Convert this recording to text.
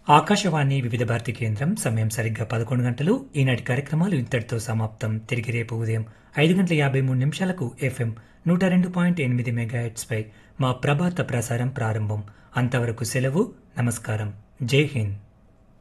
ఆకాశవాణి వివిధ భారతి కేంద్రం సమయం సరిగ్గా 11 గంటలు. ఈనాటి కార్యక్రమాలు ఇంతటితో సమాప్తం. తిరిగి రేపు ఉదయం 5:53 ఎఫ్ఎం 102.8 మెగాహెట్స్ పై మా ప్రభాత ప్రసారం ప్రారంభం. అంతవరకు సెలవు. నమస్కారం. జై హింద్.